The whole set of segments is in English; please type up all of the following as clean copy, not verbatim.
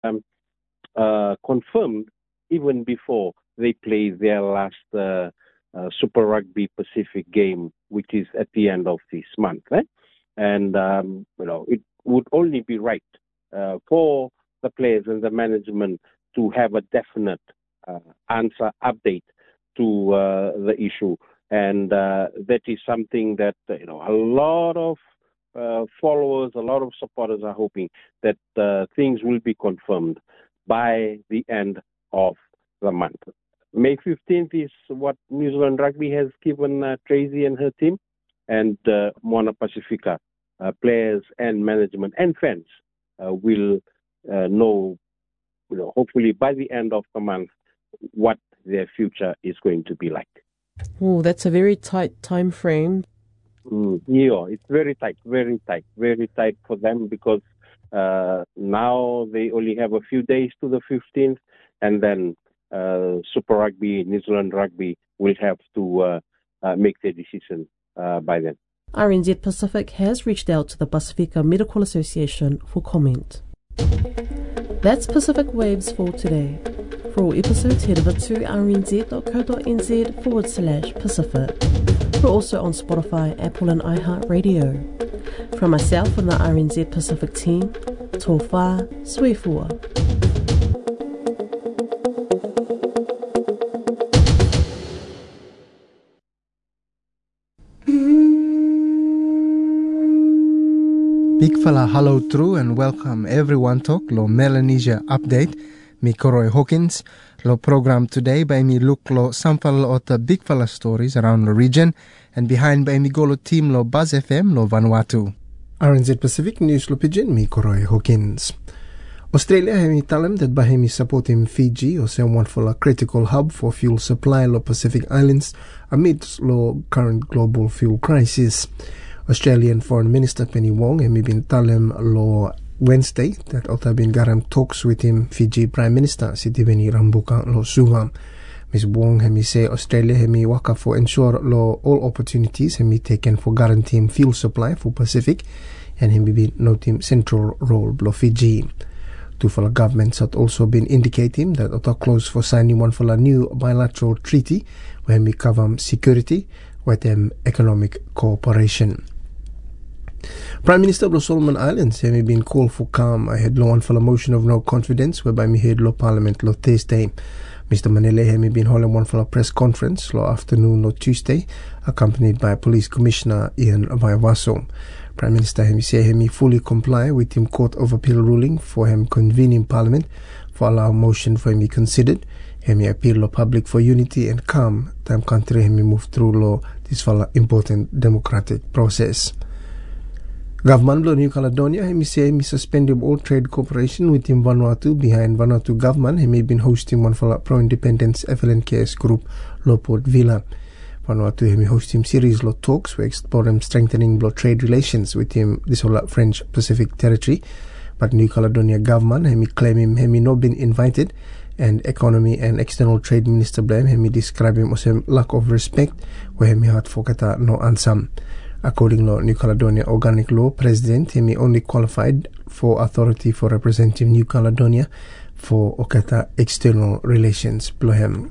confirmed even before they play their last Super Rugby Pacific game, which is at the end of this month. And, it would only be right for the players and the management to have a definite answer update to the issue. And that is something that, a lot of followers, a lot of supporters are hoping that things will be confirmed by the end of the month. May 15th is what New Zealand Rugby has given Tracy and her team, and Moana Pacifica players and management and fans will know, hopefully by the end of the month, what their future is going to be like. Oh, that's a very tight time frame. Yeah, it's very tight for them, because now they only have a few days to the 15th, and then Super Rugby, New Zealand Rugby will have to make their decision by then. RNZ Pacific has reached out to the Pacifica Medical Association for comment. That's Pacific Waves for today. For all episodes, head over to rnz.co.nz/Pacific. We're also on Spotify, Apple and iHeartRadio. From myself and the RNZ Pacific team, tō whā, sui fua. Big fella, hello true and welcome everyone talk lo Melanesia update. Mi Koroi Hawkins. Lo program today by me look lo sample of the big fella stories around the region, and behind by me go lo team lo Buzz FM lo Vanuatu. RNZ Pacific News lo Pigeon, mi Koroi Hawkins. Australia hemi talem that by hemi supporting Fiji or someone for a critical hub for fuel supply lo Pacific Islands amidst lo current global fuel crisis. Australian Foreign Minister Penny Wong hemi bin talem lo Wednesday that Ota bin garam talks with him Fiji Prime Minister Sitiveni Rabuka lo Suva. Ms. Wong hemi say Australia hemi waka for ensure lo all opportunities hemi taken for guaranteeing fuel supply for Pacific, and hemi bin note him central role lo Fiji. Two fellow governments had also been indicating that Ota close for signing one for a new bilateral treaty where hemi cover security with them economic cooperation. Prime Minister of the Solomon Islands have been called for calm ahead lo one for a motion of no confidence whereby me head lo Parliament lo Thursday. Mr. Manele have been holding one for a press conference lo afternoon lo Tuesday, accompanied by Police Commissioner Ian Vaivaso. Prime Minister have say he fully comply with him Court of Appeal ruling for him convening Parliament for allow motion for him considered. He appeal lo public for unity and calm time country he move through lo this for important democratic process. Government of New Caledonia he say he suspended all trade cooperation with him Vanuatu behind Vanuatu government. He may been hosting one for pro-independence FLNKS group lo Port Vila. Vanuatu he may host him series lo talks where explore him strengthening lo trade relations with him this whole French Pacific territory. But New Caledonia government he may claim him he may not been invited, and Economy and External Trade Minister blame he may describe him as a lack of respect where he may had for kata no ansam. According to New Caledonia Organic Law, President he may only qualified for authority for representing New Caledonia for Okata external relations. Blohem.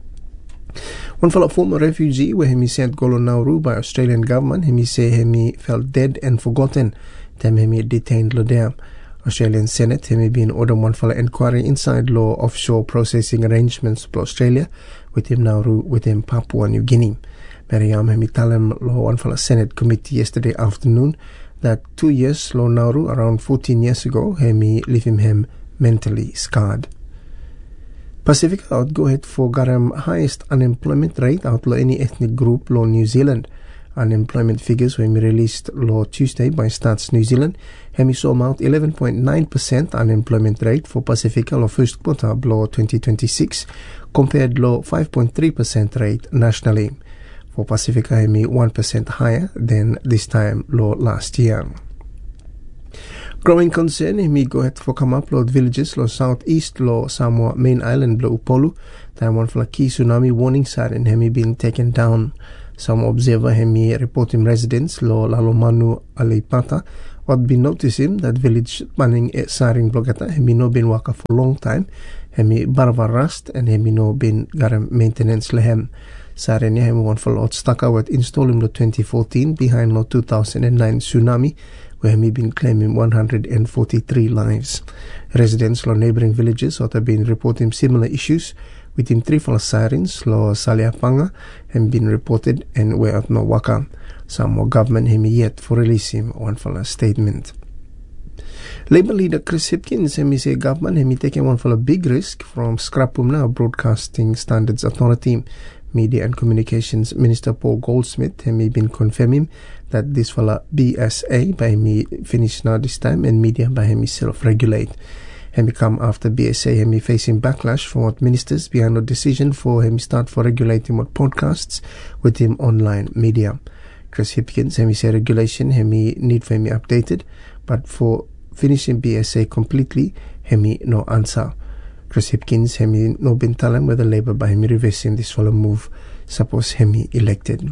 One fellow former refugee where he sent Golo Nauru by Australian government, he say he felt dead and forgotten. Them he detained lo there. Australian Senate he may be in order one fellow inquiry inside law offshore processing arrangements for Australia with him Nauru with him Papua New Guinea. Mariam Hemitalem Law one fellow Senate committee yesterday afternoon that 2 years Law Nauru around 14 years ago Hemi leave him mentally scarred. Pacific out go ahead for garam highest unemployment rate out lo any ethnic group lo New Zealand. Unemployment figures when we released lo Tuesday by Stats New Zealand Hemi saw out 11.9% unemployment rate for Pacifica lo first quarter of lo 2026 compared lo 5.3% rate nationally. For Pacifica Hemi 1% higher than this time lo last year. Growing concern Hemi go ahead for come up lo villages lo southeast lo Samoa main island lo Upolu. Time one for a key tsunami warning siren Hemi being taken down. Some observer Hemi reporting residents lo Lalomanu Alipata What been noticing that village panning saring blogata hemi no been waka for long time. Hemi barva rust and hemi no been garam maintenance lehem. Sarenya hemi one for lot staka with install him 2014 behind lo 2009 tsunami where hemi been claiming 143 lives. Residents lo neighboring villages have been reporting similar issues with him 3 for sirens lo Saliapanga and been reported and where at no waka. Some more government hemi yet for releasing one for a statement. Labour leader Chris Hipkins hemi say government hemi taking one for a big risk from scrapum now Broadcasting Standards Authority. Media and Communications Minister Paul Goldsmith hemi been confirming that this fella BSA by me finish now this time and media by hemi self-regulate. Hemi come after BSA hemi facing backlash from what ministers behind the decision for hemi start for regulating what podcasts with him online media. Chris Hipkins hemi say regulation hemi need for hemi updated, but for finishing BSA completely hemi no answer. Chris Hipkins hemi no been telling whether Labour by hemi reversing this follow move suppose hemi elected.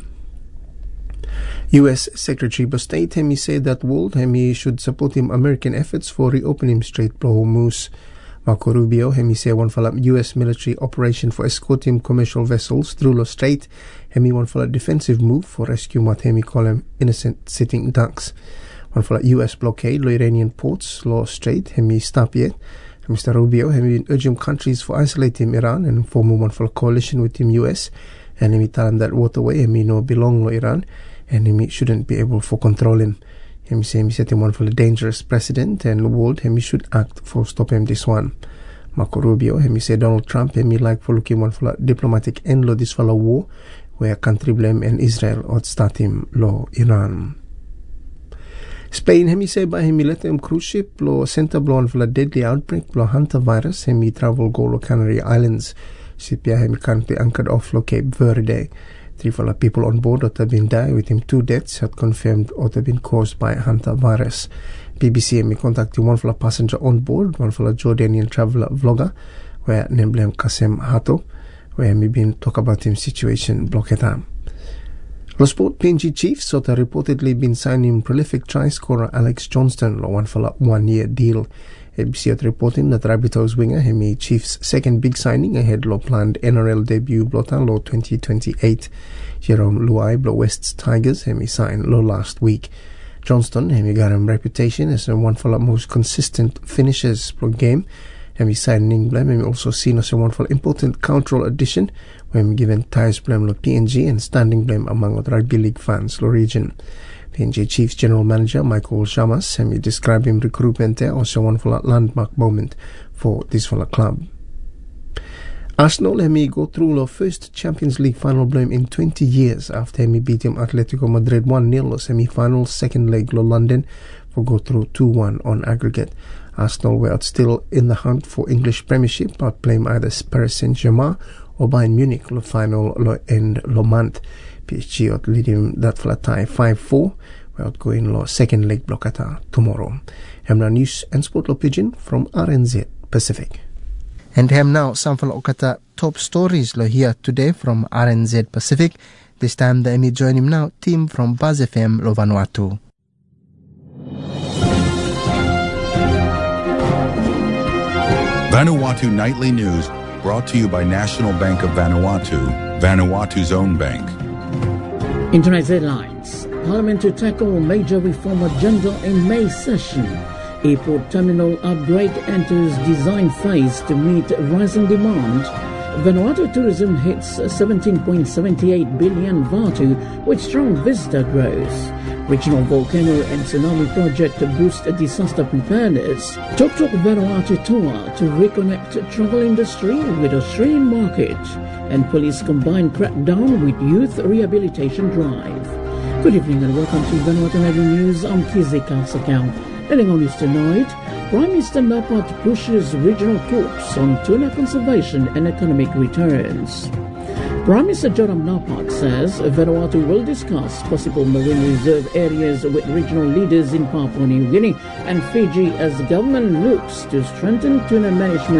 US Secretary of State hemi said that world hemi should support him American efforts for reopening Strait of Hormuz. Marco Rubio hemi say one for US military operation for escorting commercial vessels through the strait hemi one for a defensive move for rescue what hemi call him innocent sitting ducks. One for US blockade lo Iranian ports lo strait hemi stop yet. Mr. Rubio has been urging countries for isolating Iran and form one for a coalition with him US and he tell him that waterway hemi no belong to Iran and he shouldn't be able for controlling. He say he set him one for a dangerous precedent and the world he should act for stop him this one. Marco Rubio he say Donald Trump he like for looking one for a diplomatic end lo this for a war where country blame and Israel or start him lo Iran. Spain hemi say by hemi let them cruise ship lo center blown for a deadly outbreak lo Hunter virus hemi travel go lo Canary Islands. Ship hemi currently anchored off lo Cape Verde. 3 for people on board have been died with him 2 deaths had confirmed or have been caused by Hunter virus. BBC hemi contacted one for a passenger on board, one for a Jordanian traveler vlogger where named Kasem Hato where hemi been talk about him situation blocketa. Los Sport PNG Chiefs have reportedly been signing prolific try scorer Alex Johnston one for a 1-year deal. ABC had reporting that Rabbitohs winger hemi Chiefs' second big signing ahead lo planned NRL debut blota lo 2028. Jerome Luai lo West's Tigers hemi signed lo last week. Johnston hemi got him reputation as one for the most consistent finishers per game. Hemi signing blame hemi also seen as one for important cultural addition when given ties blame lo PNG and standing blame among rugby league fans lo region. PNG Chiefs General Manager Michael Shamas hemi described him recruitment there also one for a landmark moment for this for a club. Arsenal hemi go through the first Champions League final blame in 20 years after hemi beat him Atletico Madrid 1-0 lo semi-final second leg lo London for go through 2-1 on aggregate. Arsenal were still in the hunt for English Premiership but playing either Paris Saint-Germain or Bayern Munich lo final lo end lo month. PSG out leading that for a tie 5-4 where going lo second leg blockata tomorrow. Hemna News and Sport lo Pigeon from RNZ Pacific. And hem now some for okata top stories lo here today from RNZ Pacific. This time the Emmy join him now team from Buzz FM lo Vanuatu. Vanuatu Nightly News brought to you by National Bank of Vanuatu, Vanuatu's own bank. In tonight's headlines, Parliament to tackle major reform agenda in May session. Airport terminal upgrade enters design phase to meet rising demand. Vanuatu tourism hits 17.78 billion Vatu with strong visitor growth. Regional volcano and tsunami project to boost disaster preparedness. Talk Vanuatu tour to reconnect travel industry with Australian market. And police combined crackdown with youth rehabilitation drive. Good evening and welcome to Vanuatu Nightly News. I'm Kizi Kalsakau. Heading on news tonight, Prime Minister Napat pushes regional talks on tuna conservation and economic returns. Prime Minister Joram Napat says Vanuatu will discuss possible marine reserve areas with regional leaders in Papua New Guinea and Fiji as the government looks to strengthen tuna management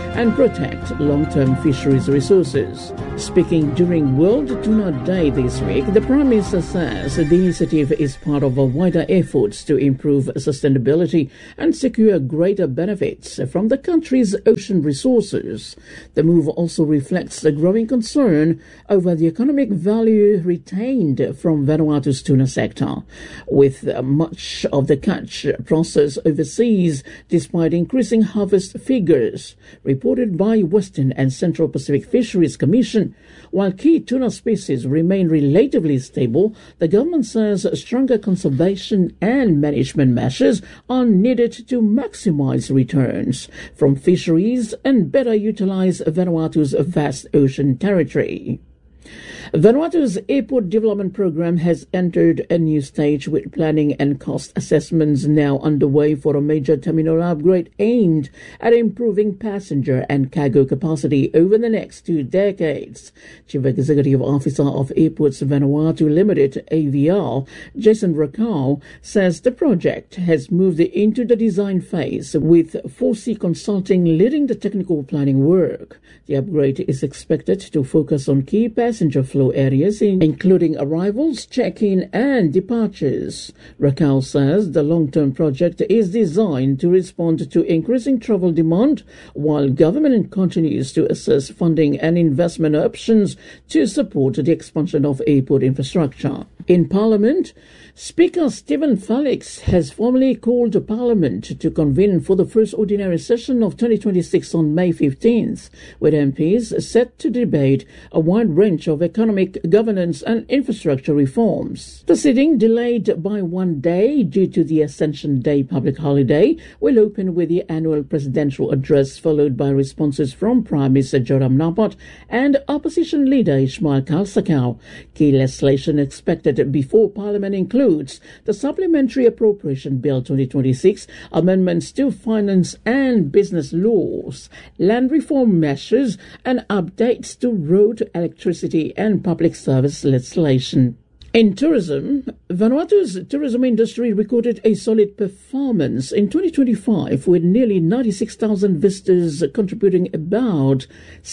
and protect long-term fisheries resources. Speaking during World Tuna Day this week, the Prime Minister says the initiative is part of a wider effort to improve sustainability and secure greater benefits from the country's ocean resources. The move also reflects the growing concern over the economic value retained from Vanuatu's tuna sector, with much of the catch processed overseas despite increasing harvest figures reported by Western and Central Pacific Fisheries Commission. While key tuna species remain relatively stable, the government says stronger conservation and management measures are needed to maximize returns from fisheries and better utilize Vanuatu's vast ocean territory. Vanuatu's airport development program has entered a new stage, with planning and cost assessments now underway for a major terminal upgrade aimed at improving passenger and cargo capacity over the next 2 decades. Chief Executive Officer of Airports Vanuatu Limited, AVL, Jason Rakau, says the project has moved into the design phase, with 4C Consulting leading the technical planning work. The upgrade is expected to focus on key passenger flow areas, including arrivals, check-in and departures. Rakau says the long-term project is designed to respond to increasing travel demand, while government continues to assess funding and investment options to support the expansion of airport infrastructure. In Parliament, Speaker Stephen Felix has formally called Parliament to convene for the first ordinary session of 2026 on May 15th, with MPs set to debate a wide range of economic, governance and infrastructure reforms. The sitting, delayed by 1 day due to the Ascension Day public holiday, will open with the annual presidential address, followed by responses from Prime Minister Joram Napat and Opposition Leader Ismail Kalsakau. Key legislation expected before Parliament includes the Supplementary Appropriation Bill 2026, amendments to finance and business laws, land reform measures, and updates to road, electricity, and public service legislation. In tourism, Vanuatu's tourism industry recorded a solid performance in 2025, with nearly 96,000 visitors contributing about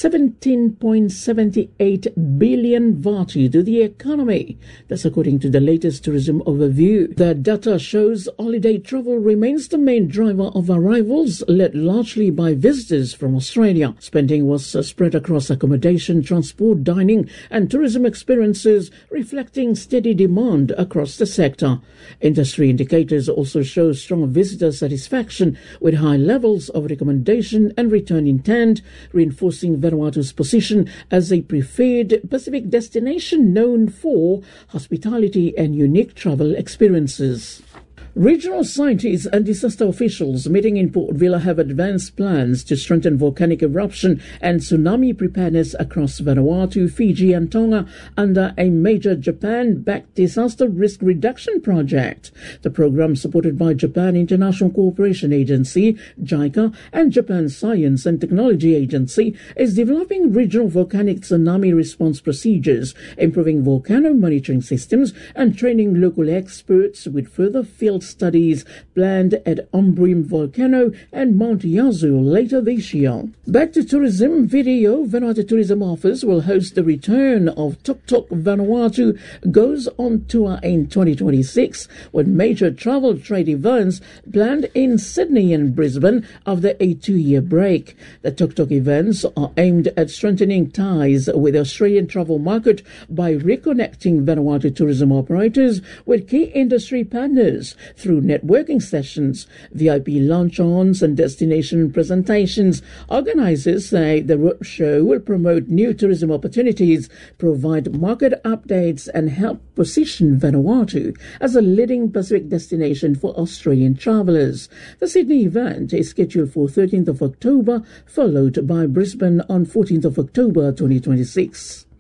17.78 billion Vatu to the economy. That's according to the latest tourism overview. The data shows holiday travel remains the main driver of arrivals, led largely by visitors from Australia. Spending was spread across accommodation, transport, dining, and tourism experiences, reflecting steady demand across the sector. Industry indicators also show strong visitor satisfaction, with high levels of recommendation and return intent, reinforcing Vanuatu's position as a preferred Pacific destination known for hospitality and unique travel experiences. Regional scientists and disaster officials meeting in Port Vila have advanced plans to strengthen volcanic eruption and tsunami preparedness across Vanuatu, Fiji and Tonga under a major Japan-backed disaster risk reduction project. The program, supported by Japan International Cooperation Agency, JICA, and Japan Science and Technology Agency, is developing regional volcanic tsunami response procedures, improving volcano monitoring systems, and training local experts, with further field studies planned at Ombrim Volcano and Mount Yazoo later this year. Back to tourism, video. Vanuatu Tourism Office will host the return of Tuk Tuk Vanuatu Goes on Tour in 2026, with major travel trade events planned in Sydney and Brisbane after a 2-year break. The Tuk Tuk events are aimed at strengthening ties with the Australian travel market by reconnecting Vanuatu tourism operators with key industry partners through networking sessions, VIP launch-ons and destination presentations. Organisers say the roadshow will promote new tourism opportunities, provide market updates and help position Vanuatu as a leading Pacific destination for Australian travellers. The Sydney event is scheduled for 13th of October, followed by Brisbane on 14th of October 2026.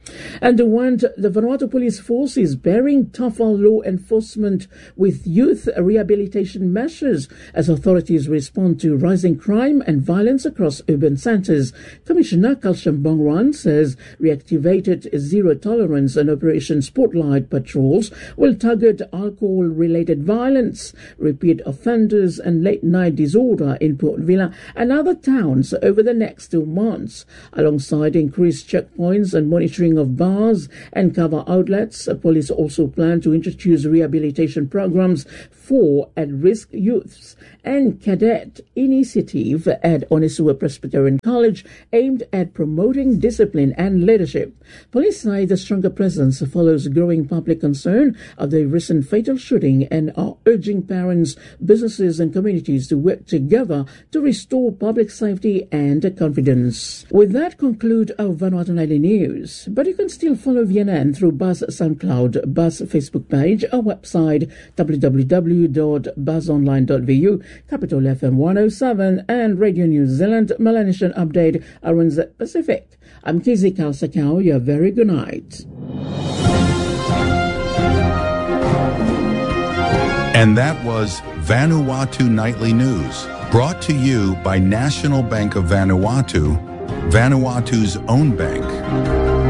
And the Vanuatu Police Force is bearing tougher law enforcement with youth rehabilitation measures as authorities respond to rising crime and violence across urban centres. Commissioner Kalsham Bongran says reactivated zero tolerance and Operation Spotlight patrols will target alcohol-related violence, repeat offenders and late-night disorder in Port Vila and other towns over the next 2 months, alongside increased checkpoints and monitoring of bars and cover outlets. Police also plan to introduce rehabilitation programs for at-risk youths and cadet initiative at Onisua Presbyterian College aimed at promoting discipline and leadership. Police say the stronger presence follows growing public concern of the recent fatal shooting and are urging parents, businesses and communities to work together to restore public safety and confidence. With that, conclude our Vanuatu Nightly News. But you can still follow VNN through Buzz SoundCloud, Buzz Facebook page, our website www.buzzonline.vu, Capital FM 107 and Radio New Zealand Melanesian Update Arunza Pacific. I'm Kizzy Kalsakau. Your very good night. And that was Vanuatu Nightly News, brought to you by National Bank of Vanuatu, Vanuatu's own bank.